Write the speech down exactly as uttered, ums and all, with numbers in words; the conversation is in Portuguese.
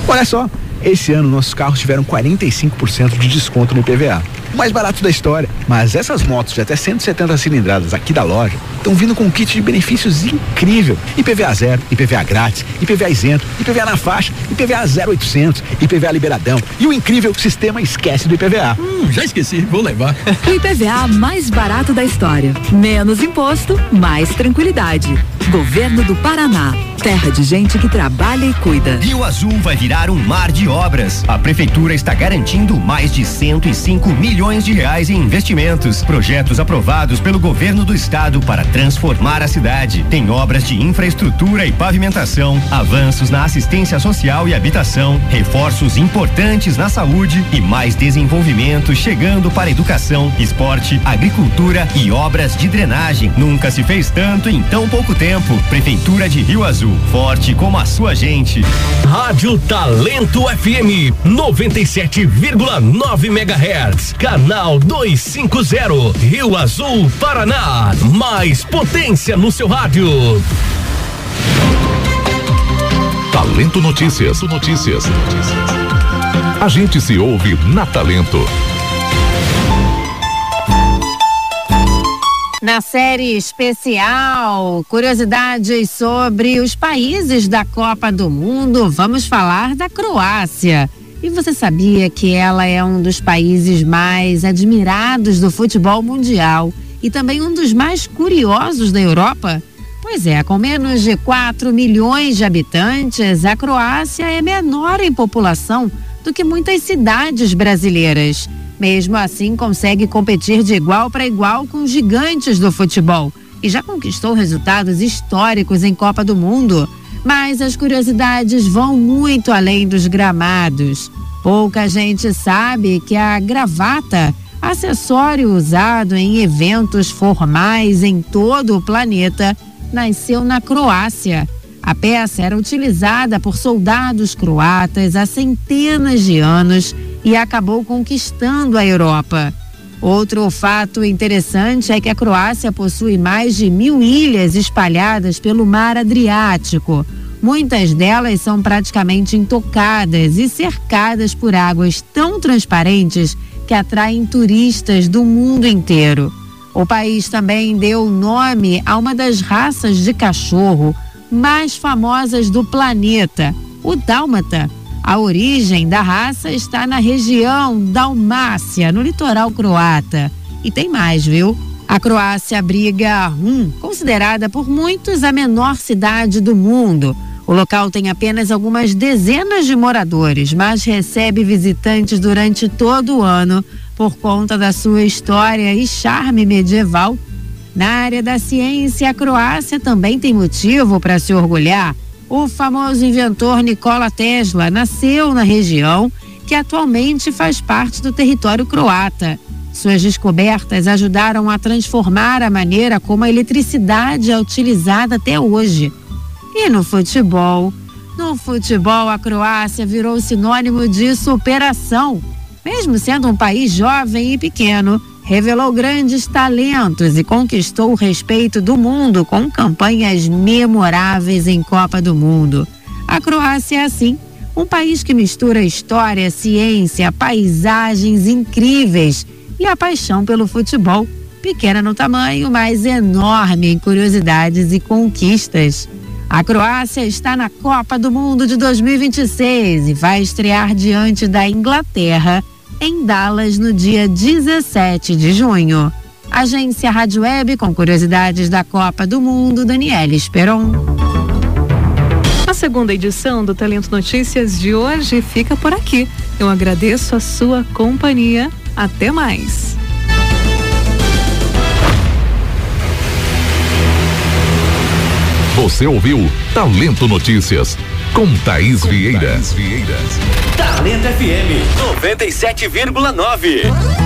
Olha só, esse ano nossos carros tiveram quarenta e cinco por cento de desconto no I P V A. O mais barato da história. Mas essas motos de até cento e setenta cilindradas aqui da loja estão vindo com um kit de benefícios incrível. I P V A zero, I P V A grátis, I P V A isento, I P V A na faixa, I P V A zero oitocentos, I P V A liberadão e o incrível sistema esquece do I P V A. Hum, já esqueci, vou levar. O I P V A mais barato da história. Menos imposto, mais tranquilidade. Governo do Paraná. Terra de gente que trabalha e cuida. Rio Azul vai virar um mar de obras. A prefeitura está garantindo mais de cento e cinco milhões de reais em investimentos. Projetos aprovados pelo governo do estado para transformar a cidade. Tem obras de infraestrutura e pavimentação, avanços na assistência social e habitação, reforços importantes na saúde e mais desenvolvimento chegando para educação, esporte, agricultura e obras de drenagem. Nunca se fez tanto em tão pouco tempo. Prefeitura de Rio Azul. Forte como a sua gente. Rádio Talento F M noventa e sete vírgula nove megahertz, canal duzentos e cinquenta, Rio Azul, Paraná. Mais potência no seu rádio. Talento Notícias. Notícias. A gente se ouve na Talento. Na série especial, curiosidades sobre os países da Copa do Mundo, vamos falar da Croácia. E você sabia que ela é um dos países mais admirados do futebol mundial e também um dos mais curiosos da Europa? Pois é, com menos de quatro milhões de habitantes, a Croácia é menor em população do que muitas cidades brasileiras. Mesmo assim, consegue competir de igual para igual com os gigantes do futebol e já conquistou resultados históricos em Copa do Mundo. Mas as curiosidades vão muito além dos gramados. Pouca gente sabe que a gravata, acessório usado em eventos formais em todo o planeta, nasceu na Croácia. A peça era utilizada por soldados croatas há centenas de anos e acabou conquistando a Europa. Outro fato interessante é que a Croácia possui mais de mil ilhas espalhadas pelo mar Adriático. Muitas delas são praticamente intocadas e cercadas por águas tão transparentes que atraem turistas do mundo inteiro. O país também deu nome a uma das raças de cachorro mais famosas do planeta, o dálmata. A origem da raça está na região Dalmácia, no litoral croata. E tem mais, viu? A Croácia abriga Rum, considerada por muitos a menor cidade do mundo. O local tem apenas algumas dezenas de moradores, mas recebe visitantes durante todo o ano por conta da sua história e charme medieval. Na área da ciência, a Croácia também tem motivo para se orgulhar. O famoso inventor Nikola Tesla nasceu na região, que atualmente faz parte do território croata. Suas descobertas ajudaram a transformar a maneira como a eletricidade é utilizada até hoje. E no futebol? No futebol, a Croácia virou sinônimo de superação. Mesmo sendo um país jovem e pequeno, revelou grandes talentos e conquistou o respeito do mundo com campanhas memoráveis em Copa do Mundo. A Croácia é assim, um país que mistura história, ciência, paisagens incríveis e a paixão pelo futebol, pequena no tamanho, mas enorme em curiosidades e conquistas. A Croácia está na Copa do Mundo de dois mil e vinte e seis e vai estrear diante da Inglaterra em Dallas no dia dezessete de junho. Agência Rádio Web com curiosidades da Copa do Mundo, Daniela Esperon. A segunda edição do Talento Notícias de hoje fica por aqui. Eu agradeço a sua companhia. Até mais. Você ouviu Talento Notícias com Thaís Vieira. Talento F M noventa e sete vírgula nove.